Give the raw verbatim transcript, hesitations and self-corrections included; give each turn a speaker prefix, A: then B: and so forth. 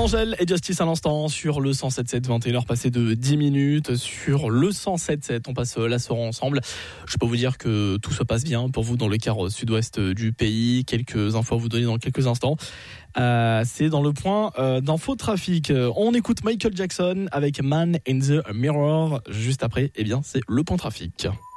A: Angèle et Justice à l'instant sur le cent sept sept, vingt et une heures passées de dix minutes. Sur le cent sept sept, on passe la soirée ensemble. Je peux vous dire que tout se passe bien pour vous dans le quart sud-ouest du pays. Quelques infos à vous donner dans quelques instants. Euh, c'est dans le point euh, d'info trafic. On écoute Michael Jackson avec Man in the Mirror. Juste après, eh bien, c'est le point trafic.